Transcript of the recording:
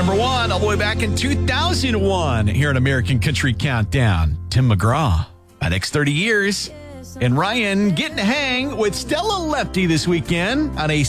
number one all the way back in 2001 here on American Country Countdown. Tim McGraw, about next 30 years. And Ryan getting to hang with Stella Lefty this weekend on a